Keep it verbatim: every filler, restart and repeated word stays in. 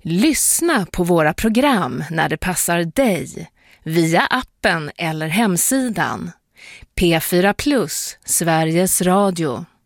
Lyssna på våra program när det passar dig via appen eller hemsidan. P fyra Plus, Sveriges Radio.